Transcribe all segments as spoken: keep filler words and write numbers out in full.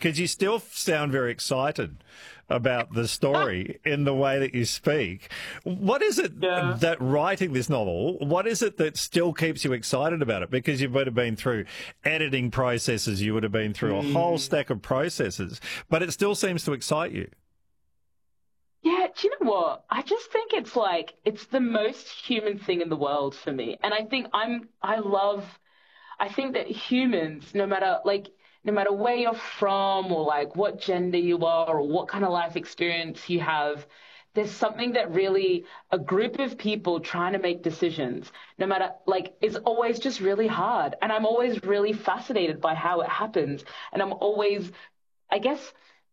because you still sound very excited about the story in the way that you speak. What is it Yeah. that writing this novel, what is it that still keeps you excited about it? Because you would have been through editing processes, you would have been through a whole stack of processes, but it still seems to excite you. Yeah, do you know what? I just think it's like it's the most human thing in the world for me. And I think I'm I love I think that humans, no matter like no matter where you're from or like what gender you are or what kind of life experience you have, there's something that really a group of people trying to make decisions, no matter like is always just really hard. And I'm always really fascinated by how it happens. And I'm always I guess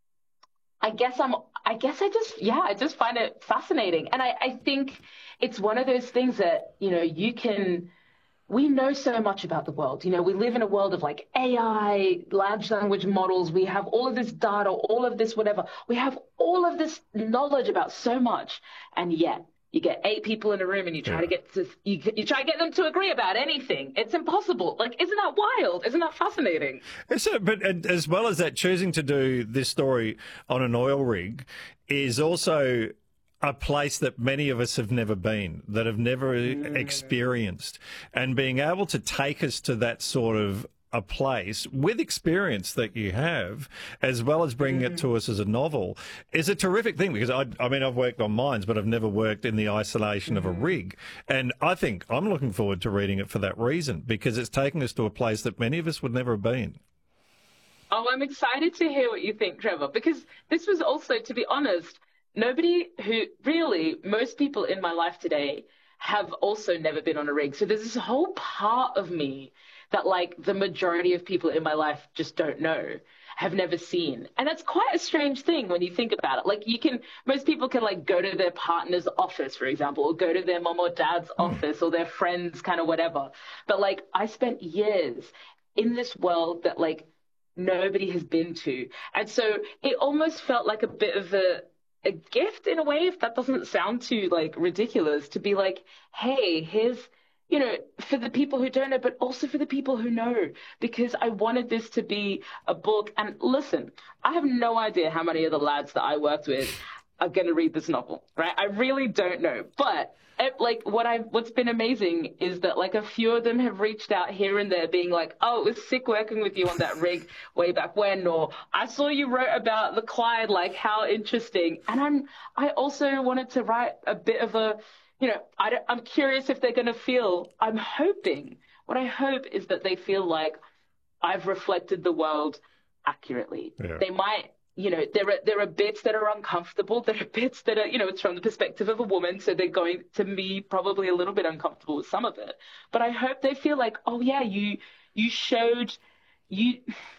I guess I'm, I guess I just, yeah, I just find it fascinating. And I, I think it's one of those things that, you know, you can, we know so much about the world. You know, we live in a world of like A I, large language models. We have all of this data, all of this, whatever. We have all of this knowledge about so much. And yet you get eight people in a room and you try Yeah. to get to, you, you try to get them to agree about anything. It's impossible. Like, isn't that wild? Isn't that fascinating? So, but and as well as that, choosing to do this story on an oil rig is also a place that many of us have never been, that have never experienced, and being able to take us to that sort of a place with experience that you have, as well as bringing it to us as a novel, is a terrific thing. Because I, I mean, I've worked on mines, but I've never worked in the isolation of a rig. And I think I'm looking forward to reading it for that reason, because it's taking us to a place that many of us would never have been. Oh, I'm excited to hear what you think, Trevor, because this was also, to be honest, nobody who really, most people in my life today have also never been on a rig. So there's this whole part of me that like the majority of people in my life just don't know, have never seen. And that's quite a strange thing when you think about it. Like you can, most people can like go to their partner's office, for example, or go to their mom or dad's office or their friends, kind of whatever. But like I spent years in this world that like nobody has been to. And so it almost felt like a bit of a, a gift in a way, if that doesn't sound too like ridiculous, to be like, hey, here's, you know, for the people who don't know, but also for the people who know, because I wanted this to be a book. And listen, I have no idea how many of the lads that I worked with are going to read this novel, right? I really don't know. But it, like what I what's been amazing is that like a few of them have reached out here and there being like, oh, it was sick working with you on that rig way back when, or I saw you wrote about the Clyde, like how interesting. And I'm I also wanted to write a bit of a, you know, I don't, I'm curious if they're going to feel, I'm hoping, what I hope is that they feel like I've reflected the world accurately. Yeah. They might, you know, there are there are bits that are uncomfortable. There are bits that are, you know, it's from the perspective of a woman, so they're going to be probably a little bit uncomfortable with some of it. But I hope they feel like, oh yeah, you you showed you,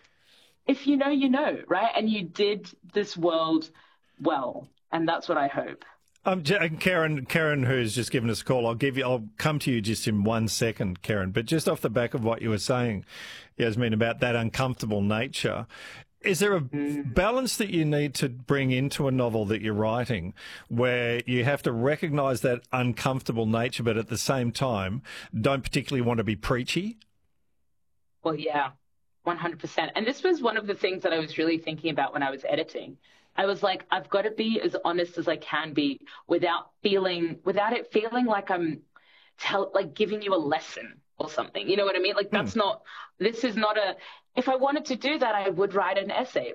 if you know, you know, right? And you did this world well, and that's what I hope. Um, J- Karen, Karen, who's just given us a call, I'll give you, I'll come to you just in one second, Karen. But just off the back of what you were saying, Yasmin, about that uncomfortable nature, is there a balance that you need to bring into a novel that you're writing where you have to recognise that uncomfortable nature, but at the same time don't particularly want to be preachy? Well, yeah, one hundred percent. And this was one of the things that I was really thinking about when I was editing. I was like, I've got to be as honest as I can be without feeling, without it feeling like I'm tell, like giving you a lesson or something. You know what I mean? Like that's not, this is not a, if I wanted to do that, I would write an essay.